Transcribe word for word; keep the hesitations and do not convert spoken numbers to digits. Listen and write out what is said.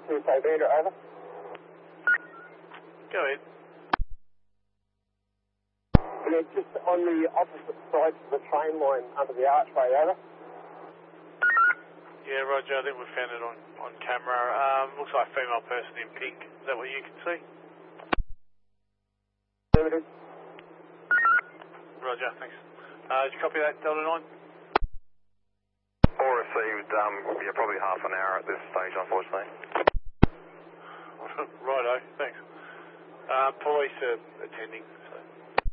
two five eight, over. Go ahead. Yeah, just on the opposite side of the train line under the archway, over. Yeah, Roger, I think we found it on, on camera. Um, looks like a female person in pink. Is that what you can see? Limited. Roger, thanks. Uh, did you copy that, Delta nine? All received, um, yeah, probably half an hour at this stage, unfortunately. Righto, thanks. Uh, police are attending.